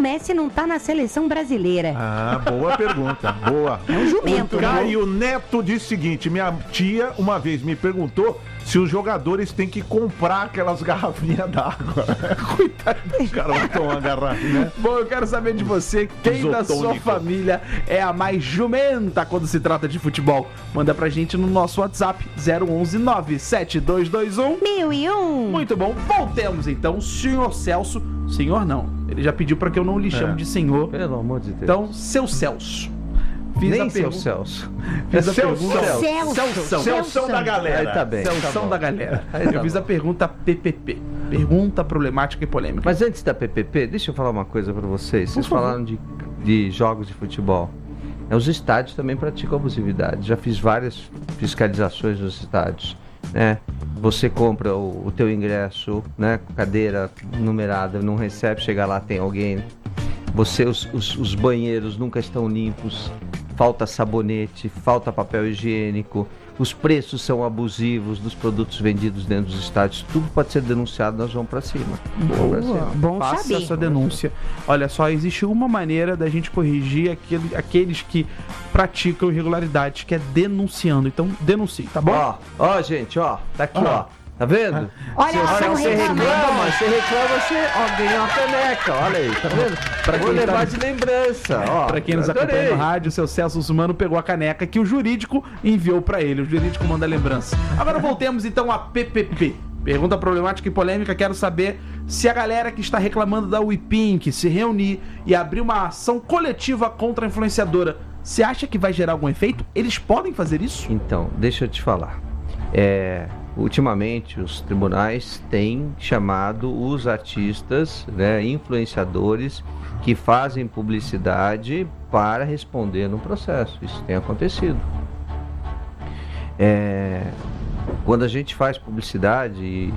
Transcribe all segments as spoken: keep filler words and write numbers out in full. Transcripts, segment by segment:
Messi não tá na seleção brasileira? Ah, boa pergunta, boa. É um jumento, O Caio Neto disse o seguinte, minha tia uma vez me perguntou se os jogadores têm que comprar aquelas garrafinhas d'água. Coitado, os caras vão tomar uma garrafinha, né? Bom, eu quero saber de você, quem da sua Isotônico. família é a mais jumenta quando se trata de futebol? Manda pra gente no nosso WhatsApp, zero onze nove sete dois dois um. Mil e um. Muito bom, voltemos então, senhor Celso. Senhor não, ele já pediu pra que eu não lhe chame É. de senhor. Pelo amor de Deus. Então, seu Celso. Fiz Nem a seu pergunta. Celso. Fiz a Celso. pergunta. Celso. Celso. Celção da galera. Aí tá bem. Celso tá bom. da galera. Aí Eu tá fiz bom. a pergunta P P P. Pergunta problemática e polêmica. Mas antes da P P P, deixa eu falar uma coisa pra vocês. Vocês Por favor. falaram de, de jogos de futebol. É, os estádios também praticam abusividade. Já fiz várias fiscalizações nos estádios. Né? Você compra o, o teu ingresso, né? Cadeira numerada, não recebe, chega lá, tem alguém. Você, os, os, os banheiros nunca estão limpos. Falta sabonete, falta papel higiênico, os preços são abusivos dos produtos vendidos dentro dos estádios, tudo pode ser denunciado, nós vamos pra cima. Vamos pra cima. Bom Faça saber. essa denúncia. Olha só, existe uma maneira da gente corrigir aquele, aqueles que praticam irregularidades, que é denunciando. Então, denuncie, tá bom? Ó, ó, gente, ó, tá aqui, Ó. ó. Tá vendo? Olha Se lá, você são reclama, reclamando. você reclama, você ó, ganha uma caneca, olha aí, tá vendo? Pra Vou quem levar tá- de lembrança, ó. Pra quem nos adorei. acompanha no rádio, o seu Celso Sumano pegou a caneca que o jurídico enviou pra ele. O jurídico manda lembrança. Agora voltemos então a P P P. Pergunta problemática e polêmica. Quero saber se a galera que está reclamando da WePink se reunir e abrir uma ação coletiva contra a influenciadora, você acha que vai gerar algum efeito? Eles podem fazer isso? Então, deixa eu te falar. É, ultimamente, os tribunais têm chamado os artistas, né, influenciadores, que fazem publicidade para responder no processo. Isso tem acontecido. É, quando a gente faz publicidade,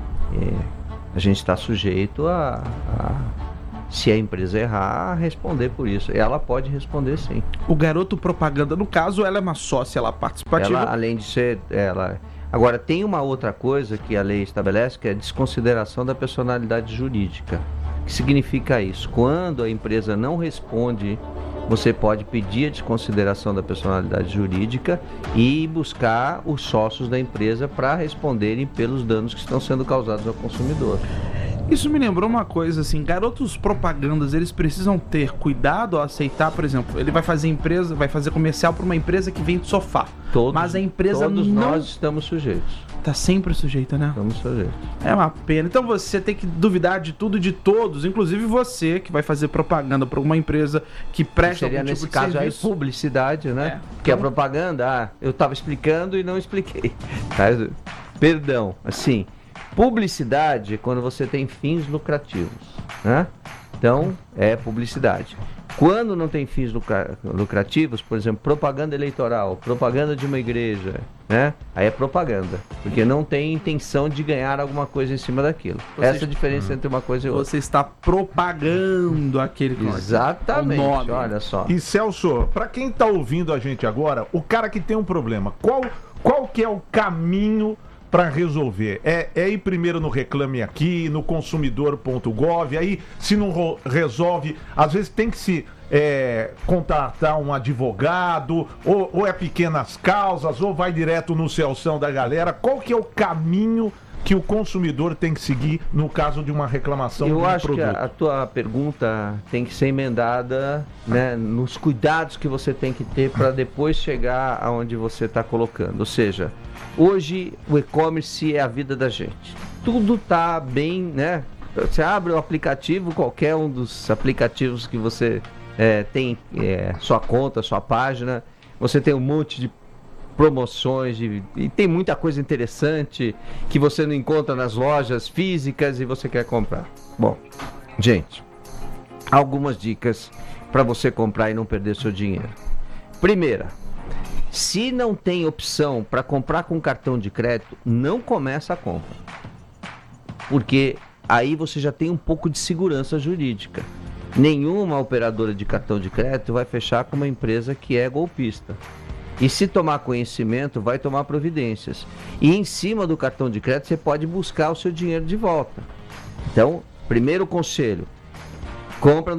é, a gente está sujeito a, a, se a empresa errar, a responder por isso. Ela pode responder sim. O garoto propaganda, no caso, ela é uma sócia, ela participativa. Ela, além de ser, ela... Agora, tem uma outra coisa que a lei estabelece, que é a desconsideração da personalidade jurídica. O que significa isso? Quando a empresa não responde, você pode pedir a desconsideração da personalidade jurídica e buscar os sócios da empresa para responderem pelos danos que estão sendo causados ao consumidor. Isso me lembrou uma coisa assim, garotos propagandas, eles precisam ter cuidado ao aceitar, por exemplo, ele vai fazer empresa, vai fazer comercial para uma empresa que vende sofá. Todos, Mas a empresa todos não nós estamos sujeitos. tá sempre sujeita, né? Estamos sujeitos. É uma pena. Então você tem que duvidar de tudo e de todos, inclusive você que vai fazer propaganda para uma empresa que presta Seria algum nesse tipo de caso aí serviço. publicidade, né? É. Porque a Então- propaganda, ah, eu estava explicando e não expliquei. Tá? Perdão, assim, publicidade é quando você tem fins lucrativos, né? Então, é publicidade. Quando não tem fins lucra- lucrativos, por exemplo, propaganda eleitoral, propaganda de uma igreja, né? Aí é propaganda, porque não tem intenção de ganhar alguma coisa em cima daquilo. Ou Essa seja, é a diferença entre uma coisa e outra. Você está propagando aquele que Exatamente, o nome. olha só. E Celso, pra quem tá ouvindo a gente agora, o cara que tem um problema, qual, qual que é o caminho para resolver? É, é ir primeiro no Reclame Aqui, no consumidor ponto gov, aí se não ro- resolve, às vezes tem que se é, contratar um advogado, ou, ou é pequenas causas, ou vai direto no Celção da galera. Qual que é o caminho que o consumidor tem que seguir no caso de uma reclamação de Eu um acho produto? que a, a tua pergunta tem que ser emendada, né, nos cuidados que você tem que ter para depois chegar aonde você está colocando. Ou seja, hoje o e-commerce é a vida da gente. Tudo está bem, né? Você abre o aplicativo, qualquer um dos aplicativos que você é, tem é, sua conta, sua página, você tem um monte de promoções de, e tem muita coisa interessante que você não encontra nas lojas físicas e você quer comprar. Bom, gente, algumas dicas para você comprar e não perder seu dinheiro. Primeira, se não tem opção para comprar com cartão de crédito, não começa a compra, porque aí você já tem um pouco de segurança jurídica. Nenhuma operadora de cartão de crédito vai fechar com uma empresa que é golpista. E se tomar conhecimento, vai tomar providências. E em cima do cartão de crédito, você pode buscar o seu dinheiro de volta. Então, primeiro conselho, compra